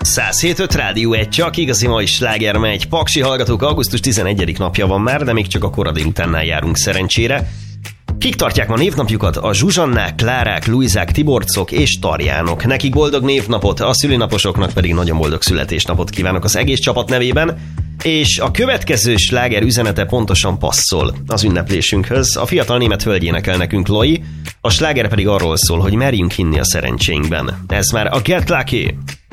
107.5 Rádió 1, csak igazi mai sláger megy. Paksi hallgatók, augusztus 11. napja van már, de még csak a kora délutánnál járunk szerencsére. Kik tartják ma névnapjukat? A Zsuzsannák, Klárák, Luizák, Tiborcok és Tarjánok. Nekik boldog névnapot, a szülinaposoknak pedig nagyon boldog születésnapot kívánok az egész csapat nevében. És a következő sláger üzenete pontosan passzol az ünneplésünkhöz. A fiatal német hölgy énekel nekünk, Loi, a sláger pedig arról szól, hogy merjünk hinni a szerencsénkben. Ez már a Get Lucky.